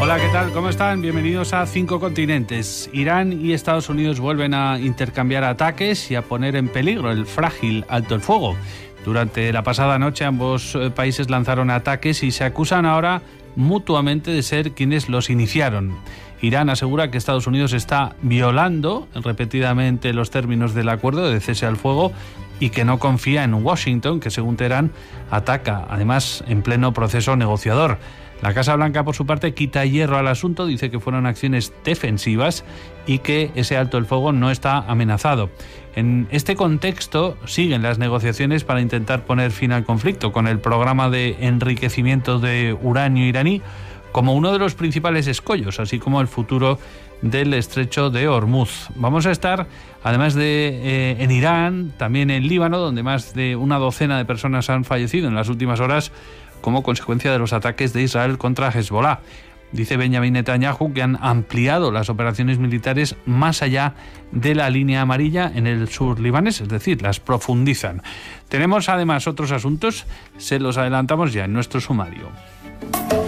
Hola, ¿qué tal? ¿Cómo están? Bienvenidos a 5 Continentes. Irán y Estados Unidos vuelven a intercambiar ataques y a poner en peligro el frágil alto el fuego. Durante la pasada noche ambos países lanzaron ataques y se acusan ahora mutuamente de ser quienes los iniciaron. Irán asegura que Estados Unidos está violando repetidamente los términos del acuerdo de cese al fuego y que no confía en Washington, que según Teherán ataca, además en pleno proceso negociador. La Casa Blanca, por su parte, quita hierro al asunto, dice que fueron acciones defensivas y que ese alto el fuego no está amenazado. En este contexto siguen las negociaciones para intentar poner fin al conflicto, con el programa de enriquecimiento de uranio iraní como uno de los principales escollos, así como el futuro del estrecho de Hormuz. Vamos a estar, además de en Irán, también en Líbano, donde más de una docena de personas han fallecido en las últimas horas como consecuencia de los ataques de Israel contra Hezbollah. Dice Benjamin Netanyahu que han ampliado las operaciones militares más allá de la línea amarilla en el sur libanés, es decir, las profundizan. Tenemos además otros asuntos, se los adelantamos ya en nuestro sumario.